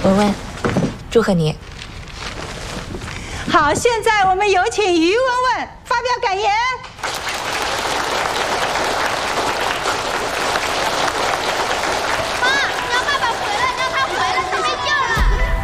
文文，祝贺你。 好，现在我们有请于文文发表感言。